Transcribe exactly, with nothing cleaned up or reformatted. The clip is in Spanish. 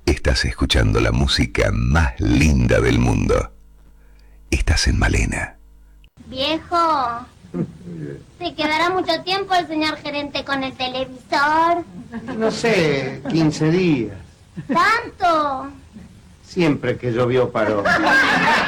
Estás escuchando la música más linda del mundo. Estás en Malena. Viejo, ¿se quedará mucho tiempo el señor gerente con el televisor? No sé, quince días. ¿Tanto? Siempre que llovió paró.